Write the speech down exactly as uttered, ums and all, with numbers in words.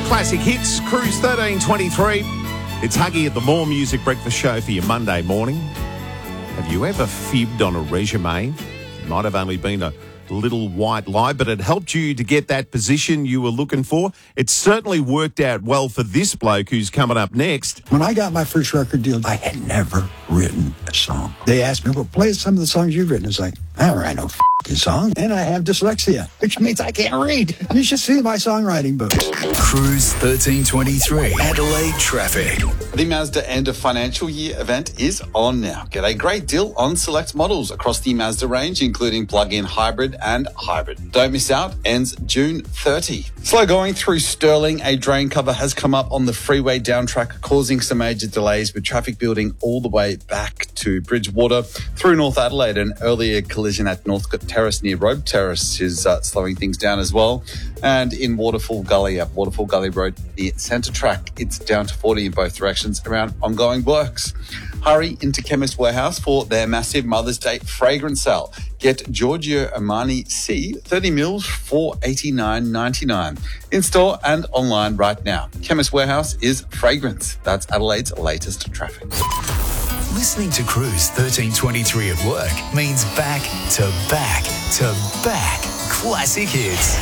Classic hits, Cruise thirteen twenty-three. It's Huggy at the More Music Breakfast Show for your Monday morning. Have you ever fibbed on a resume? It might have only been a little white lie, but it helped you to get that position you were looking for. It certainly worked out well for this bloke who's coming up next. When I got my first record deal, I had never written a song. They asked me, well, play some of the songs you've written. It's like, I don't write no f***ing song. And I have dyslexia, which means I can't read. You should see my songwriting books. Cruise thirteen twenty-three, Adelaide traffic. The Mazda end of financial year event is on now. Get a great deal on select models across the Mazda range, including plug-in hybrid and hybrid. Don't miss out, ends June thirtieth. Slow going through Stirling, a drain cover has come up on the freeway down track, causing some major delays with traffic building all the way back to Bridgewater through North Adelaide. An earlier collision at Northcote Terrace near Road Terrace is uh, slowing things down as well. And in Waterfall Gully at Waterfall Gully Road near Centre Track, it's down to forty in both directions around ongoing works. Hurry into Chemist Warehouse for their massive Mother's Day fragrance sale. Get Giorgio Armani C thirty mils for eighty-nine ninety-nine. In store and online right now. Chemist Warehouse is fragrance. That's Adelaide's latest traffic. Listening to Cruise thirteen twenty-three at work means back to back to back classic hits.